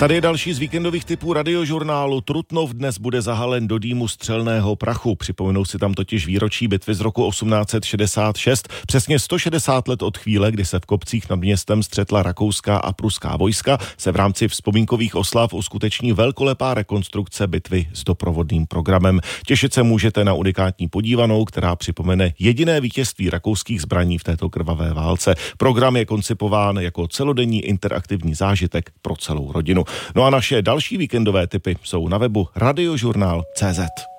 Tady je další z víkendových typů radiožurnálu. Trutnov dnes bude zahalen do dýmu střelného prachu. Připomenou si tam totiž výročí bitvy z roku 1866. Přesně 160 let od chvíle, kdy se v kopcích nad městem střetla rakouská a pruská vojska, se v rámci vzpomínkových oslav uskuteční velkolepá rekonstrukce bitvy s doprovodným programem. Těšit se můžete na unikátní podívanou, která připomene jediné vítězství rakouských zbraní v této krvavé válce. Program je koncipován jako celodenní interaktivní zážitek pro celou rodinu. No a naše další víkendové tipy jsou na webu radiožurnál.cz.